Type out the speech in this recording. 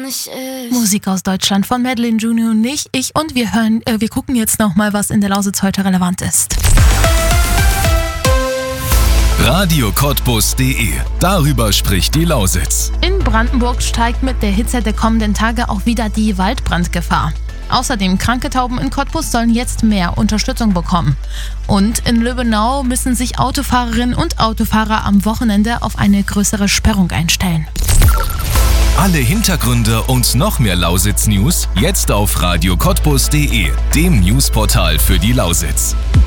nicht ist. Musik aus Deutschland von Madeleine Junior und ich und wir gucken jetzt nochmal, was in der Lausitz heute relevant ist. Radio-Cottbus.de. Darüber spricht die Lausitz. In Brandenburg steigt mit der Hitze der kommenden Tage auch wieder die Waldbrandgefahr. Außerdem kranke Tauben in Cottbus sollen jetzt mehr Unterstützung bekommen. Und in Löbenau müssen sich Autofahrerinnen und Autofahrer am Wochenende auf eine größere Sperrung einstellen. Alle Hintergründe und noch mehr Lausitz-News jetzt auf Radio-Cottbus.de, dem Newsportal für die Lausitz.